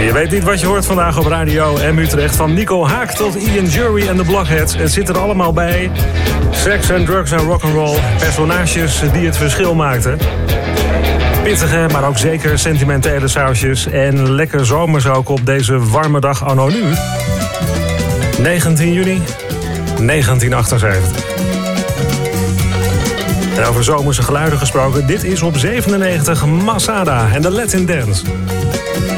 Je weet niet wat je hoort vandaag op Radio M Utrecht. Van Nico Haak tot Ian Jury en de Blockheads. Het zit er allemaal bij. Seks en drugs en rock'n'roll. Personages die het verschil maakten. Pittige, maar ook zeker sentimentele sausjes. En lekker zomers ook op deze warme dag anno nu. 19 juni 1978. En over zomerse geluiden gesproken. Dit is op 97 Masada en de Latin Dance.